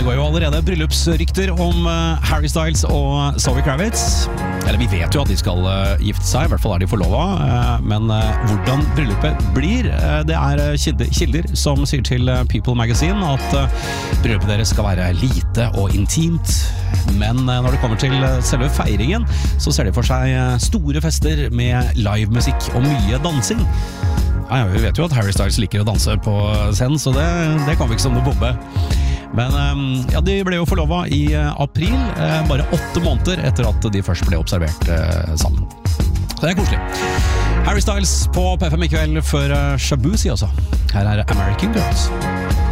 går jo allerede bryllupsrykter om Harry Styles og Zoe Kravitz. Eller vi vet jo at de skal gifte seg, i hvert fall er de forlovet. Men hvordan bryllupet blir, det er kilder som sier til People Magazine at bryllupet deres skal være lite og intimt. Men når det kommer til selve feiringen, så ser de for seg store fester med livemusikk og mye dansing. Ja, vi vet jo at Harry Styles liker å danse på scenen, så det kan vi ikke som noe bombe. Men ja, de ble jo forlovet i april, bare 8 måneder etter at de først ble observert sammen. Så det er koselig. Harry Styles på P5 i kveld før Shabuzi også. Her er American Girls.